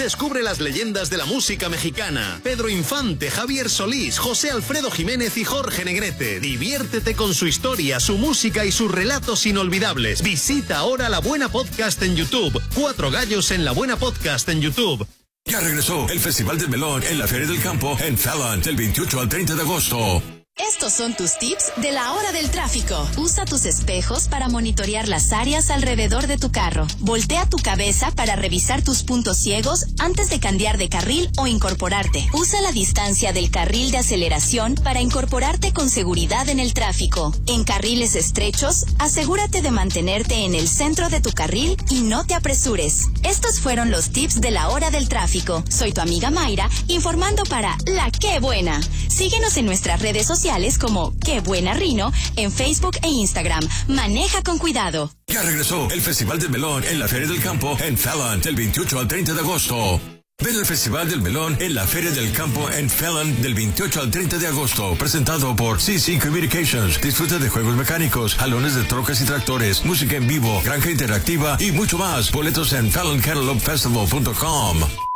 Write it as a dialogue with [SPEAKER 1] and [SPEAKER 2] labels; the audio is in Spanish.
[SPEAKER 1] descubre las leyendas de la música mexicana. Pedro Infante, Javier Solís, José Alfredo Jiménez y Jorge Negrete. Diviértete con su historia, su música y sus relatos inolvidables. Visita ahora La Buena Podcast en YouTube. 4 gallos en La Buena Podcast en YouTube.
[SPEAKER 2] Ya regresó el Festival del Melón en la Feria del Campo en Fallon del 28 al 30 de agosto.
[SPEAKER 3] Estos son tus tips de la hora del tráfico. Usa tus espejos para monitorear las áreas alrededor de tu carro. Voltea tu cabeza para revisar tus puntos ciegos antes de cambiar de carril o incorporarte. Usa la distancia del carril de aceleración para incorporarte con seguridad en el tráfico. En carriles estrechos, asegúrate de mantenerte en el centro de tu carril y no te apresures. Estos fueron los tips de la hora del tráfico. Soy tu amiga Mayra, informando para La Qué Buena. Síguenos en nuestras redes sociales como Qué Buena Rino en Facebook e Instagram. Maneja con cuidado.
[SPEAKER 2] Ya regresó el Festival del Melón en la Feria del Campo en Fallon del 28 al 30 de agosto. Ven al Festival del Melón en la Feria del Campo en Fallon del 28 al 30 de agosto, presentado por CC Communications. Disfruta de juegos mecánicos, jalones de trocas y tractores, música en vivo, granja interactiva y mucho más. Boletos en FallonCantalopFestival.com.